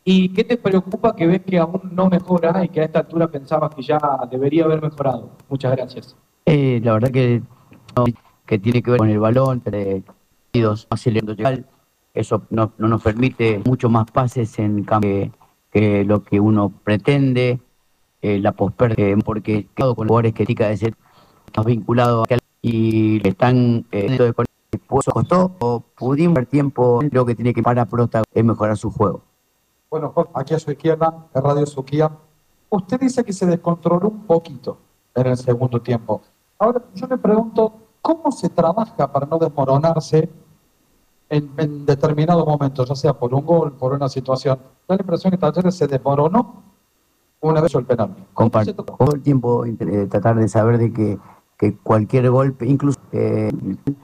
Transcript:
¿Y qué te preocupa que ves que aún no mejora y que a esta altura pensabas que ya debería haber mejorado? Muchas gracias. La verdad que tiene que ver con el balón, partidos más acelerando, eso no nos permite mucho más pases en cambio que lo que uno pretende, la pospérdida, porque con jugadores que tica de ser más vinculados y están pues costó, pudimos ver tiempo, creo que tiene que para es mejorar su juego. Bueno, Jorge, aquí a su izquierda, en Radio Suquía. Usted dice que se descontroló un poquito en el segundo tiempo. Ahora, yo me pregunto, ¿cómo se trabaja para no desmoronarse en determinados momentos, ya sea por un gol, por una situación? Da la impresión que Talleres se desmoronó una vez hizo el penal. Comparto todo el tiempo tratar de saber de que cualquier golpe, incluso